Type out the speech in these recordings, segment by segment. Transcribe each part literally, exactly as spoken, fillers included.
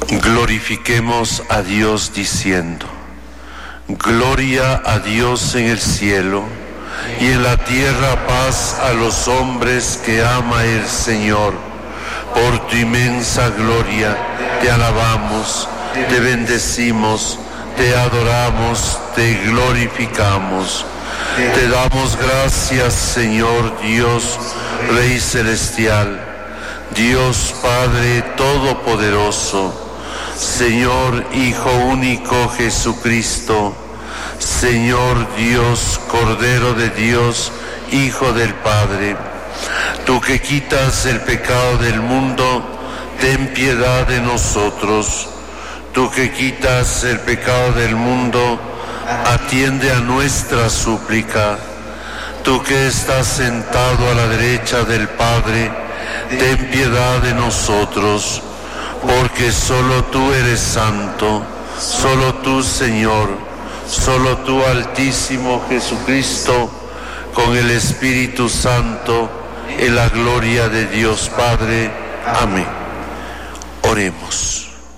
Glorifiquemos a Dios diciendo: Gloria a Dios en el cielo, y en la tierra paz a los hombres que ama el Señor. Por tu inmensa gloria te alabamos, te bendecimos, te adoramos, te glorificamos. Te damos gracias, Señor Dios, Rey Celestial, Dios Padre Todopoderoso, Señor Hijo único Jesucristo, Señor Dios, Cordero de Dios, Hijo del Padre. Tú que quitas el pecado del mundo, ten piedad de nosotros. Tú que quitas el pecado del mundo, atiende a nuestra súplica. Tú que estás sentado a la derecha del Padre, ten piedad de nosotros, porque solo tú eres santo, solo tú, Señor, solo tú, Altísimo Jesucristo, con el Espíritu Santo, en la gloria de Dios Padre. Amén. Oremos.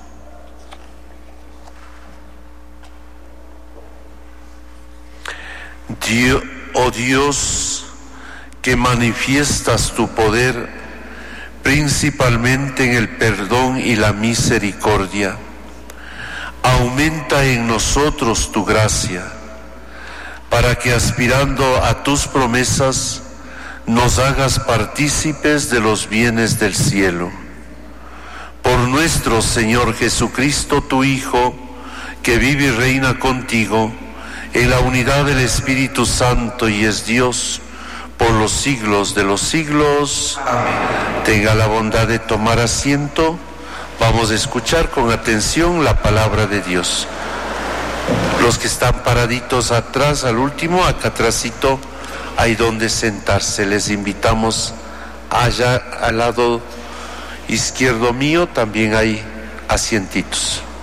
Dios, oh Dios, que manifiestas tu poder principalmente en el perdón y la misericordia, aumenta en nosotros tu gracia, para que aspirando a tus promesas nos hagas partícipes de los bienes del cielo. Por nuestro Señor Jesucristo, tu Hijo, que vive y reina contigo en la unidad del Espíritu Santo y es Dios por los siglos de los siglos. Amén. Tenga la bondad de tomar asiento. Vamos a escuchar con atención la palabra de Dios. Los que están paraditos atrás, al último, acá atrásito, hay donde sentarse. Les invitamos allá al lado izquierdo mío, también hay asientitos.